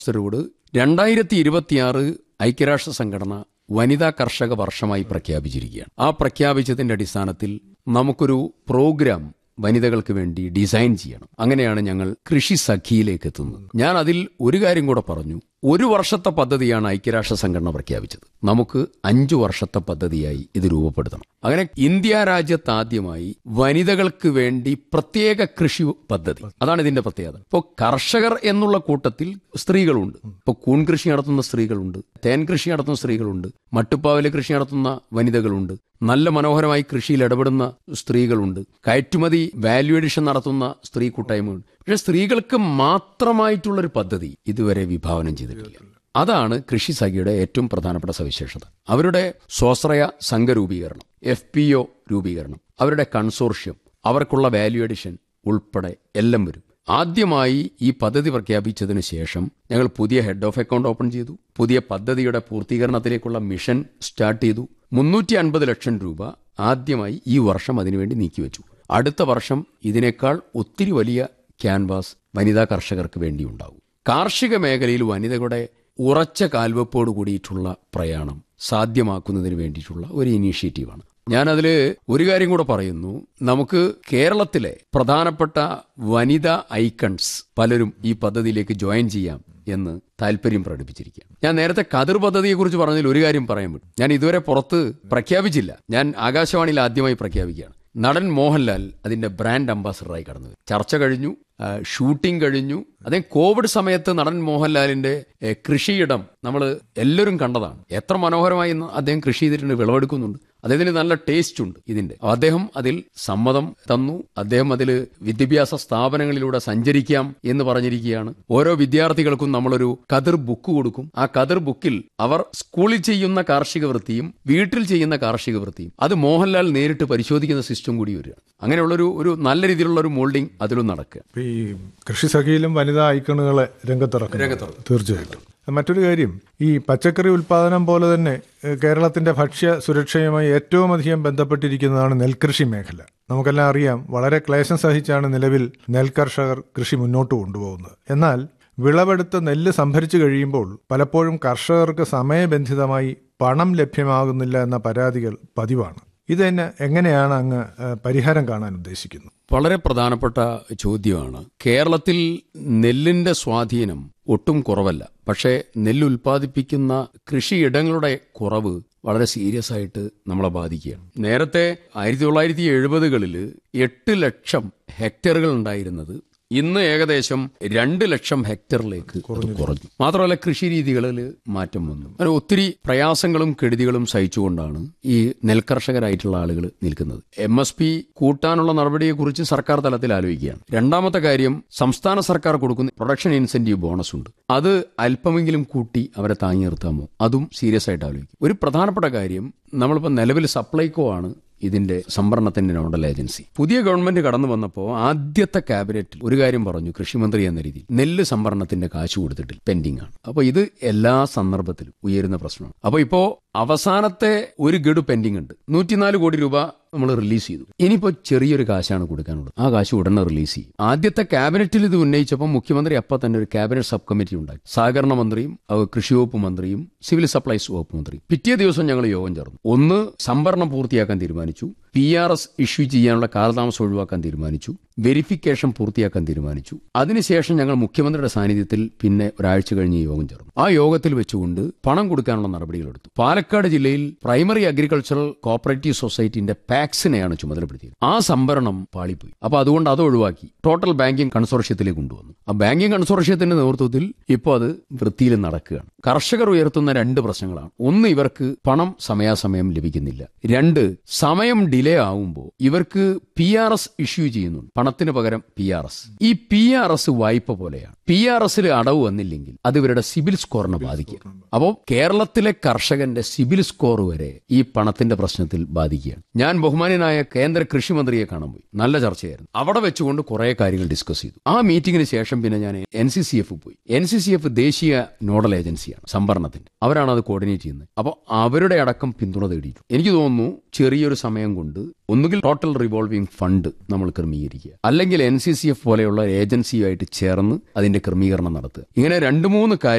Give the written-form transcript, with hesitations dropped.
സരോട് 2026 ഐക്യരാഷ്ട്ര സംഘടന വനിതാ കർഷക വർഷമായി പ്രഖ്യാപിച്ചിരിക്കുകയാണ്. ആ പ്രഖ്യാപിച്ചതിന്റെ അടിസ്ഥാനത്തിൽ നമുക്കൊരു പ്രോഗ്രാം വനിതകൾക്ക് വേണ്ടി ഡിസൈൻ ചെയ്യണം. അങ്ങനെയാണ് ഞങ്ങൾ കൃഷി സഖിയിലേക്ക് എത്തുന്നത്. ഞാൻ അതിൽ ഒരു കാര്യം കൂടെ പറഞ്ഞു. 1 വർഷത്തെ പദ്ധതിയാണ് ഐക്യരാഷ്ട്ര സംഘടന പ്രഖ്യാപിച്ചത്. നമുക്ക് 5 വർഷത്തെ പദ്ധതിയായി ഇത് രൂപപ്പെടുത്തണം. അങ്ങനെ ഇന്ത്യ രാജ്യത്ത് ആദ്യമായി വനിതകൾക്ക് വേണ്ടി പ്രത്യേക കൃഷി പദ്ധതി. അതാണ് ഇതിന്റെ പ്രത്യേകത. ഇപ്പോൾ കർഷകർ എന്നുള്ള കൂട്ടത്തിൽ സ്ത്രീകളുണ്ട്. ഇപ്പോൾ കൂൺ കൃഷി നടത്തുന്ന സ്ത്രീകളുണ്ട്, തേൻ കൃഷി നടത്തുന്ന സ്ത്രീകളുണ്ട്, മട്ടുപ്പാവിലെ കൃഷി നടത്തുന്ന വനിതകളുണ്ട്, നല്ല മനോഹരമായി കൃഷിയിൽ ഇടപെടുന്ന സ്ത്രീകളുണ്ട്, കയറ്റുമതി വാല്യൂ എഡിഷൻ നടത്തുന്ന സ്ത്രീ കൂട്ടായ്മയുണ്ട്. പക്ഷെ സ്ത്രീകൾക്ക് മാത്രമായിട്ടുള്ളൊരു പദ്ധതി ഇതുവരെ വിഭാവനം ചെയ്തിട്ടില്ല. അതാണ് കൃഷി സഖിയുടെ ഏറ്റവും പ്രധാനപ്പെട്ട സവിശേഷത. അവരുടെ സ്വാശ്രയ സംഘരൂപീകരണം, FPO രൂപീകരണം, അവരുടെ കൺസോർഷ്യം, അവർക്കുള്ള വാല്യൂ എഡിഷൻ ഉൾപ്പെടെ എല്ലാം വരും. ആദ്യമായി ഈ പദ്ധതി പ്രഖ്യാപിച്ചതിന് ശേഷം ഞങ്ങൾ പുതിയ ഹെഡ് ഓഫ് അക്കൗണ്ട് ഓപ്പൺ ചെയ്തു. പുതിയ പദ്ധതിയുടെ പൂർത്തീകരണത്തിലേക്കുള്ള മിഷൻ സ്റ്റാർട്ട് ചെയ്തു. 350 ലക്ഷം രൂപ ആദ്യമായി ഈ വർഷം അതിനുവേണ്ടി നീക്കിവെച്ചു. അടുത്ത വർഷം ഇതിനേക്കാൾ ഒത്തിരി വലിയ ക്യാൻവാസ് വനിതാ കർഷകർക്ക് വേണ്ടി ഉണ്ടാകും. കാർഷിക മേഖലയിൽ വനിതകളുടെ ഉറച്ച കാൽവെപ്പോട് കൂടിയിട്ടുള്ള പ്രയാണം സാധ്യമാക്കുന്നതിന് വേണ്ടിയിട്ടുള്ള ഒരു ഇനീഷ്യേറ്റീവാണ്. ഞാനതിൽ ഒരു കാര്യം കൂടെ പറയുന്നു. നമുക്ക് കേരളത്തിലെ പ്രധാനപ്പെട്ട വനിതാ ഐക്കൺസ് പലരും ഈ പദ്ധതിയിലേക്ക് ജോയിൻ ചെയ്യാം എന്ന് താല്പര്യം പ്രകടിപ്പിച്ചിരിക്കുകയാണ്. ഞാൻ നേരത്തെ കതിർ പദ്ധതിയെക്കുറിച്ച് പറഞ്ഞതിൽ ഒരു കാര്യം പറയാൻ പറ്റും. ഞാൻ ഇതുവരെ പുറത്ത് പ്രഖ്യാപിച്ചില്ല. ഞാൻ ആകാശവാണിയിൽ ആദ്യമായി പ്രഖ്യാപിക്കുകയാണ്. നടൻ മോഹൻലാൽ അതിന്റെ ബ്രാൻഡ് അംബാസഡറായി കടന്നു. ചർച്ച കഴിഞ്ഞു, ഷൂട്ടിംഗ് കഴിഞ്ഞു. അദ്ദേഹം കോവിഡ് സമയത്ത് നടൻ മോഹൻലാലിന്റെ കൃഷിയിടം നമ്മൾ എല്ലാവരും കണ്ടതാണ്. എത്ര മനോഹരമായി അദ്ദേഹം കൃഷി ചെയ്തിട്ടുണ്ട്, വിളവെടുക്കുന്നുണ്ട്. അദ്ദേഹത്തിന് നല്ല ടേസ്റ്റ് ഉണ്ട് ഇതിന്റെ. അദ്ദേഹം അതിൽ സമ്മതം തന്നു. അദ്ദേഹം അതിൽ വിദ്യാഭ്യാസ സ്ഥാപനങ്ങളിലൂടെ സഞ്ചരിക്കാം എന്ന് പറഞ്ഞിരിക്കുകയാണ്. ഓരോ വിദ്യാർത്ഥികൾക്കും നമ്മളൊരു കതിർ ബുക്ക് കൊടുക്കും. ആ കതിർ ബുക്കിൽ അവർ സ്കൂളിൽ ചെയ്യുന്ന കാർഷിക വൃത്തിയും വീട്ടിൽ ചെയ്യുന്ന കാർഷിക വൃത്തിയും അത് മോഹൻലാൽ നേരിട്ട് പരിശോധിക്കുന്ന സിസ്റ്റം കൂടി വരികയാണ്. അങ്ങനെയുള്ളൊരു നല്ല രീതിയിലുള്ള ഒരു മോൾഡിംഗ് അതിലും നടക്കുക. ഈ കൃഷി സഖിയിലും വനിതാ ഐക്കണുകളെ രംഗത്തിറക്കും. തീർച്ചയായിട്ടും. മറ്റൊരു കാര്യം, ഈ പച്ചക്കറി ഉൽപാദനം പോലെ തന്നെ കേരളത്തിന്റെ ഭക്ഷ്യ സുരക്ഷയുമായി ഏറ്റവും അധികം ബന്ധപ്പെട്ടിരിക്കുന്നതാണ് നെൽകൃഷി മേഖല. നമുക്കെല്ലാം അറിയാം, വളരെ ക്ലേശം സഹിച്ചാണ് നിലവിൽ നെൽകർഷകർ കൃഷി മുന്നോട്ട് കൊണ്ടുപോകുന്നത്. എന്നാൽ വിളവെടുത്ത് നെല്ല് സംഭരിച്ചു കഴിയുമ്പോൾ പലപ്പോഴും കർഷകർക്ക് സമയബന്ധിതമായി പണം ലഭ്യമാകുന്നില്ല എന്ന പരാതികൾ പതിവാണ്. ഇത് തന്നെ എങ്ങനെയാണ് അങ്ങ് പരിഹാരം കാണാൻ ഉദ്ദേശിക്കുന്നത്? വളരെ പ്രധാനപ്പെട്ട ചോദ്യമാണ്. കേരളത്തിൽ നെല്ലിന്റെ സ്വാധീനം ഒട്ടും കുറവല്ല. പക്ഷേ നെല്ല് ഉൽപ്പാദിപ്പിക്കുന്ന കൃഷിയിടങ്ങളുടെ കുറവ് വളരെ സീരിയസ് ആയിട്ട് നമ്മളെ ബാധിക്കുകയാണ്. നേരത്തെ 1970കളിൽ 8 ലക്ഷം ഹെക്ടറുകൾ ഉണ്ടായിരുന്നത് ഇന്ന് ഏകദേശം 2 ലക്ഷം ഹെക്ടറിലേക്ക് കുറഞ്ഞു. മാത്രമല്ല കൃഷി രീതികളിൽ മാറ്റം വന്നു. അങ്ങനെ ഒത്തിരി പ്രയാസങ്ങളും കെടുതികളും സഹിച്ചുകൊണ്ടാണ് ഈ നെൽകർഷകരായിട്ടുള്ള ആളുകൾ നിൽക്കുന്നത്. MSP കൂട്ടാനുള്ള നടപടിയെക്കുറിച്ച് സർക്കാർ തലത്തിൽ ആലോചിക്കുകയാണ്. രണ്ടാമത്തെ കാര്യം, സംസ്ഥാന സർക്കാർ കൊടുക്കുന്ന പ്രൊഡക്ഷൻ ഇൻസെന്റീവ് ബോണസ് ഉണ്ട്. അത് അല്പമെങ്കിലും കൂട്ടി അവരെ താങ്ങി നിർത്താമോ? അതും സീരിയസ് ആയിട്ട് ആലോചിക്കും. ഒരു പ്രധാനപ്പെട്ട കാര്യം, നമ്മളിപ്പോൾ നിലവിൽ സപ്ലൈകോ ആണ് ഇതിന്റെ സംഭരണത്തിന്റെ നോഡൽ ഏജൻസി. പുതിയ ഗവൺമെന്റ് കടന്നു വന്നപ്പോൾ ആദ്യത്തെ ക്യാബിനറ്റിൽ ഒരു കാര്യം പറഞ്ഞു, കൃഷിമന്ത്രി എന്ന രീതിയിൽ നെല്ല് സംഭരണത്തിന്റെ കാശ് കൊടുത്തിട്ടില്ല, പെൻഡിംഗ് ആണ്. അപ്പൊ ഇത് എല്ലാ സന്ദർഭത്തിലും ഉയരുന്ന പ്രശ്നമാണ്. അപ്പൊ ഇപ്പോ അവസാനത്തെ ഒരു ഗഡു പെൻഡിംഗ് ഉണ്ട്. 104 കോടി രൂപ നമ്മൾ റിലീസ് ചെയ്തു. ഇനിയിപ്പോ ചെറിയൊരു കാശാണ് കൊടുക്കാനുള്ളത്. ആ കാശ് ഉടനെ റിലീസ് ചെയ്യും. ആദ്യത്തെ ക്യാബിനറ്റിൽ ഇത് ഉന്നയിച്ചപ്പോൾ മുഖ്യമന്ത്രി അപ്പം തന്നെ ഒരു ക്യാബിനറ്റ് സബ് കമ്മിറ്റി ഉണ്ടാക്കി. സഹകരണ മന്ത്രിയും കൃഷി വകുപ്പ് മന്ത്രിയും സിവിൽ സപ്ലൈസ് വകുപ്പ് മന്ത്രിയും. പിറ്റേ ദിവസം ഞങ്ങൾ യോഗം ചേർന്നു. ഒന്ന്, സംഭരണം പൂർത്തിയാക്കാൻ തീരുമാനിച്ചു. PRS ഇഷ്യൂ ചെയ്യാനുള്ള കാലതാമസം ഒഴിവാക്കാൻ തീരുമാനിച്ചു. വെരിഫിക്കേഷൻ പൂർത്തിയാക്കാൻ തീരുമാനിച്ചു. അതിനുശേഷം ഞങ്ങൾ മുഖ്യമന്ത്രിയുടെ സാന്നിധ്യത്തിൽ പിന്നെ ഒരാഴ്ച കഴിഞ്ഞ് യോഗം ചേർന്നു. ആ യോഗത്തിൽ വെച്ചുകൊണ്ട് പണം കൊടുക്കാനുള്ള നടപടികളെടുത്തു. പാലക്കാട് ജില്ലയിൽ പ്രൈമറി അഗ്രികൾച്ചറൽ കോഓപ്പറേറ്റീവ് സൊസൈറ്റിന്റെ പാക്സിനെയാണ് ചുമതലപ്പെടുത്തിയത്. ആ സംഭരണം പാളിപ്പോയി. അപ്പൊ അതുകൊണ്ട് അത് ഒഴിവാക്കി ടോട്ടൽ ബാങ്കിംഗ് കൺസോർഷ്യത്തിലേക്ക് കൊണ്ടുവന്നു. ആ ബാങ്കിംഗ് കൺസോർഷ്യത്തിന്റെ നേതൃത്വത്തിൽ ഇപ്പോൾ അത് വൃത്തിയിൽ നടക്കുകയാണ്. കർഷകർ ഉയർത്തുന്ന 2 പ്രശ്നങ്ങളാണ്. ഒന്ന്, ഇവർക്ക് പണം സമയാസമയം ലഭിക്കുന്നില്ല. 2, സമയം ഡിലേ ആവുമ്പോൾ ഇവർക്ക് PRS ഇഷ്യൂ ചെയ്യുന്നുണ്ട്. പണത്തിന് പകരം PRS. ഈ PRS വായ്പ പോലെയാണ്. PRSൽ അടവ് വന്നില്ലെങ്കിൽ അത് ഇവരുടെ സിബിൽ സ്കോറിനെ ബാധിക്കുക. അപ്പോൾ കേരളത്തിലെ കർഷകന്റെ സിബിൽ സ്കോർ വരെ ഈ പണത്തിന്റെ പ്രശ്നത്തിൽ ബാധിക്കുകയാണ്. ഞാൻ ബഹുമാന്യനായ കേന്ദ്ര കൃഷിമന്ത്രിയെ കാണാൻ പോയി. നല്ല ചർച്ചയായിരുന്നു. അവിടെ വെച്ചുകൊണ്ട് കുറെ കാര്യങ്ങൾ ഡിസ്കസ് ചെയ്തു. ആ മീറ്റിംഗിന് ശേഷം പിന്നെ ഞാൻ NCCF പോയി. NCCF ദേശീയ നോഡൽ ഏജൻസിയാണ് സംഭരണത്തിന്റെ. അവരാണ് അത് കോർഡിനേറ്റ് ചെയ്യുന്നത്. അപ്പോൾ അവരുടെ അടക്കം പിന്തുണ തേടിയിട്ടു. എനിക്ക് തോന്നുന്നു ചെറിയൊരു സമയം കൊണ്ട് കൊണ്ട് ഒന്നുകിൽ ടോട്ടൽ റിവോൾവിംഗ് ഫണ്ട് നമ്മൾ ക്രമീകരിക്കുക, അല്ലെങ്കിൽ NCCF പോലെയുള്ള ഏജൻസിയുമായിട്ട് ചേർന്ന് അതിന്റെ ക്രമീകരണം നടത്തുക. ഇങ്ങനെ 2-3 കാര്യങ്ങൾ